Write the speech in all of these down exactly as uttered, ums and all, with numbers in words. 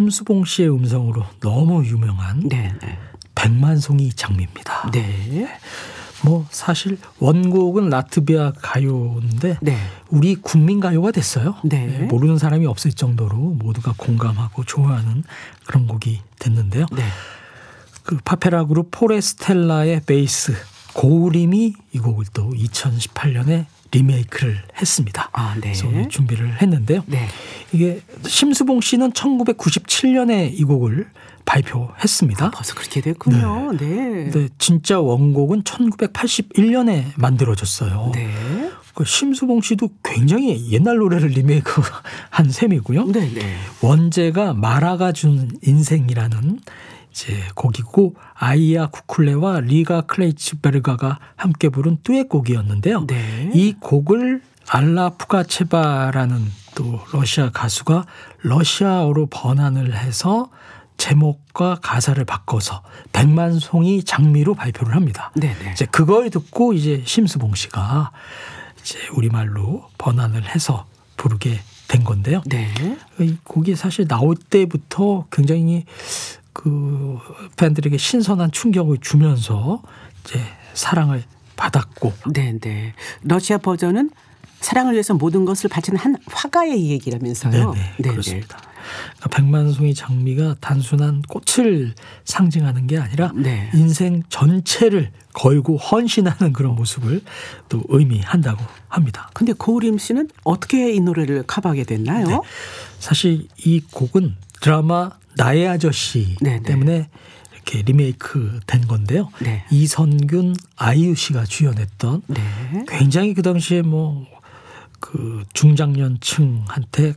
심수봉 씨의 음성으로 너무 유명한 네, 네. 백만송이 장미입니다. 네. 뭐 사실 원곡은 라트비아 가요인데 네. 우리 국민 가요가 됐어요. 네. 네, 모르는 사람이 없을 정도로 모두가 공감하고 좋아하는 그런 곡이 됐는데요. 네. 그 파페라 그룹 포레스텔라의 베이스 고우림이 이 곡을 또 이천십팔 년에 리메이크를 했습니다. 아, 네. 그래서 오늘 준비를 했는데요. 네. 이게 심수봉 씨는 천구백구십칠 년에 이 곡을 발표했습니다. 아, 벌써 그렇게 됐군요. 네. 네. 근데 진짜 원곡은 천구백팔십일 년에 만들어졌어요. 네. 그 심수봉 씨도 굉장히 옛날 노래를 리메이크한 셈이고요. 네, 네. 원제가 마라가 준 인생이라는 이제 곡이고 아이야 쿠쿨레와 리가 클레이츠베르가가 함께 부른 듀엣곡이었는데요. 네. 이 곡을 알라 푸가체바라는 또 러시아 가수가 러시아어로 번안을 해서 제목과 가사를 바꿔서 백만송이 장미로 발표를 합니다. 네, 네. 이제 그걸 듣고 이제 심수봉 씨가 이제 우리말로 번안을 해서 부르게 된 건데요. 네. 이 곡이 사실 나올 때부터 굉장히 그 팬들에게 신선한 충격을 주면서 이제 사랑을 받았고. 네, 네. 러시아 버전은 사랑을 위해서 모든 것을 바치는 한 화가의 얘기라면서요. 네네, 네, 그렇습니다. 그러니까 백만송이 장미가 단순한 꽃을 상징하는 게 아니라 네. 인생 전체를 걸고 헌신하는 그런 모습을 또 의미한다고 합니다. 근데 고우림 씨는 어떻게 이 노래를 커버하게 됐나요? 네. 사실 이 곡은 드라마 나의 아저씨 네네. 때문에 이렇게 리메이크 된 건데요. 네. 이선균, 아이유 씨가 주연했던 네. 굉장히 그 당시에 뭐 그 중장년층한테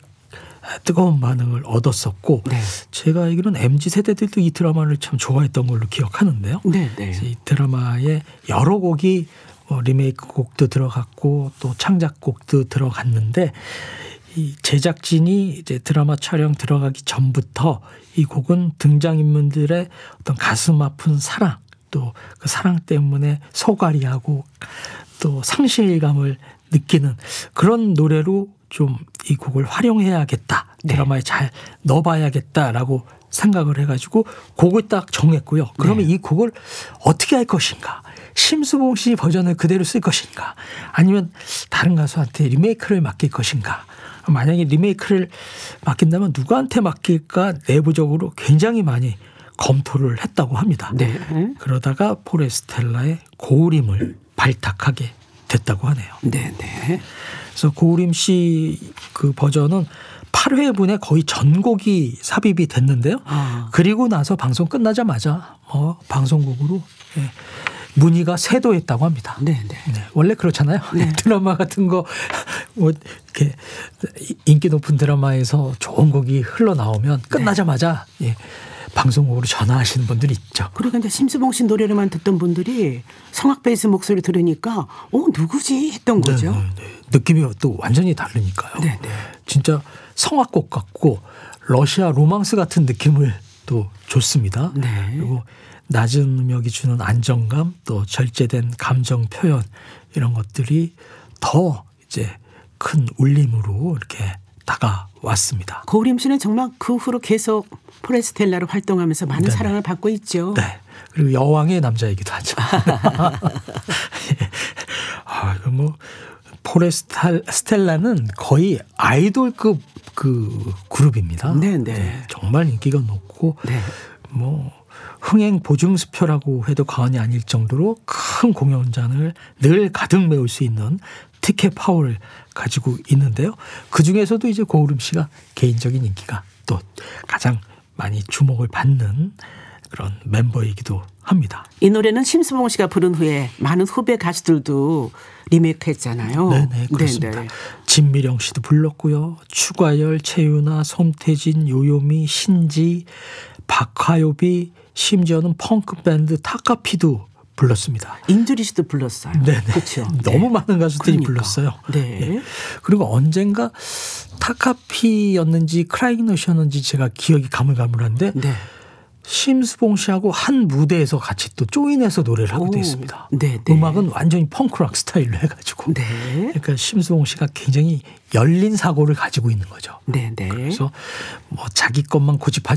뜨거운 반응을 얻었었고 네. 제가 알기로는 엠지 세대들도 이 드라마를 참 좋아했던 걸로 기억하는데요. 네, 네. 이 드라마에 여러 곡이 뭐 리메이크 곡도 들어갔고 또 창작곡도 들어갔는데 이 제작진이 이제 드라마 촬영 들어가기 전부터 이 곡은 등장인물들의 어떤 가슴 아픈 사랑 또 그 사랑 때문에 소갈이하고 또 상실감을 느끼는 그런 노래로 좀 이 곡을 활용해야겠다. 네. 드라마에 잘 넣어봐야겠다라고 생각을 해가지고 곡을 딱 정했고요. 그러면 네. 이 곡을 어떻게 할 것인가. 심수봉 씨 버전을 그대로 쓸 것인가. 아니면 다른 가수한테 리메이크를 맡길 것인가. 만약에 리메이크를 맡긴다면 누구한테 맡길까 내부적으로 굉장히 많이 검토를 했다고 합니다. 네. 그러다가 포레스텔라의 고우림을 발탁하게 됐다고 하네요. 네, 네. 그래서 고우림 씨 그 버전은 팔 회분에 거의 전곡이 삽입이 됐는데요. 아. 그리고 나서 방송 끝나자마자 뭐 방송국으로 예, 문의가 쇄도했다고 합니다. 네, 네. 네, 원래 그렇잖아요. 네. 드라마 같은 거 뭐 이렇게 인기 높은 드라마에서 좋은 곡이 흘러나오면 끝나자마자 예, 방송국으로 전화하시는 분들이 있죠. 그리고 이제 심수봉 씨 노래를만 듣던 분들이 성악 베이스 목소리 들으니까 어 누구지 했던 거죠. 네, 네, 네. 느낌이 또 완전히 다르니까요. 네, 네. 진짜 성악곡 같고 러시아 로망스 같은 느낌을 또 줬습니다. 네. 그리고 낮은 음역이 주는 안정감 또 절제된 감정 표현 이런 것들이 더 이제 큰 울림으로 이렇게 다가왔습니다. 고우림 씨는 정말 그 후로 계속 포레스텔라로 활동하면서 많은 네네. 사랑을 받고 있죠. 네. 그리고 여왕의 남자이기도 하죠. 아, 이거 뭐 포레스텔라는 거의 아이돌급 그 그룹입니다. 네, 네. 네, 정말 인기가 높고 네. 뭐 흥행 보증수표라고 해도 과언이 아닐 정도로 큰 공연장을 늘 가득 메울 수 있는 티켓 파워를 가지고 있는데요. 그중에서도 이제 고우림 씨가 개인적인 인기가 또 가장 많이 주목을 받는 그런 멤버이기도 합니다. 이 노래는 심수봉 씨가 부른 후에 많은 후배 가수들도 리메이크했잖아요. 네네 그렇습니다. 네네. 진미령 씨도 불렀고요. 추가열, 최유나, 손태진, 요요미, 신지, 박화요비 심지어는 펑크 밴드 타카피도 불렀습니다. 임두리 씨도 불렀어요. 네네. 그렇죠. 너무 네. 많은 가수들이 그러니까. 불렀어요. 네. 네. 그리고 언젠가 타카피였는지 크라이너시였는지 제가 기억이 가물가물한데 네. 심수봉 씨하고 한 무대에서 같이 또 조인해서 노래를 하기도 오. 했습니다. 네, 네. 음악은 완전히 펑크락 스타일로 해가지고. 네. 그러니까 심수봉 씨가 굉장히 열린 사고를 가지고 있는 거죠. 네, 네. 그래서 뭐 자기 것만 고집하지